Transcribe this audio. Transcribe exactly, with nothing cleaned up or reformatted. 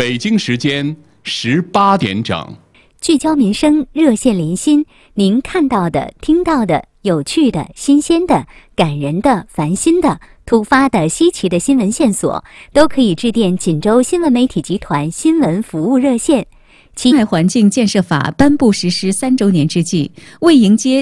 北京时间十八点整， 聚焦民生，热线连心，您看到的、听到的、有趣的、新鲜的、感人的、烦心的、突发的、稀奇的新闻线索，都可以致电锦州新闻媒体集团新闻服务热线。 其环境建设法颁布实施三周年之际，为迎接